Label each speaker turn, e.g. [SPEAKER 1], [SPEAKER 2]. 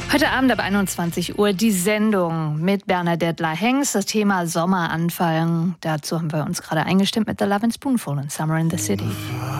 [SPEAKER 1] Heute Abend ab 21 Uhr die Sendung mit Bernadette Lahengst, das Thema Sommeranfang. Dazu haben wir uns gerade eingestimmt mit The Lovin' Spoonful und Summer in the City.